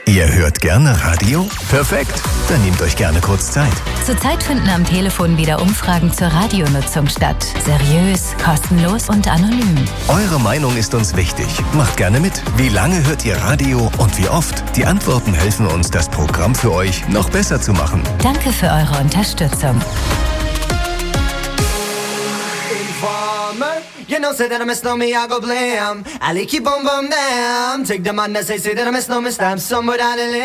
Ihr hört gerne Radio? Perfekt, dann nehmt euch gerne kurz Zeit. Zurzeit finden am Telefon wieder Umfragen zur Radionutzung statt. Seriös, kostenlos und anonym. Eure Meinung ist uns wichtig. Macht gerne mit. Wie lange hört ihr Radio und wie oft? Die Antworten helfen uns, das Programm für euch noch besser zu machen. Danke für eure Unterstützung. You know, say that I miss no me, I go blam. I keep on bum damn. Take the man that say that I miss no me, stamp somewhere down the lane.